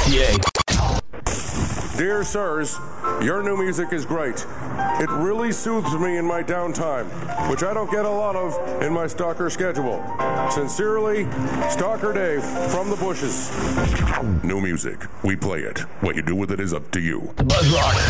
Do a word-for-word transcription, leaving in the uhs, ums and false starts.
T A. Dear sirs, your new music is great. It really soothes me in my downtime, which I don't get a lot of in my stalker schedule. Sincerely, Stalker Dave from the bushes. New music. We play it. What you do with it is up to you. Buzz Rock.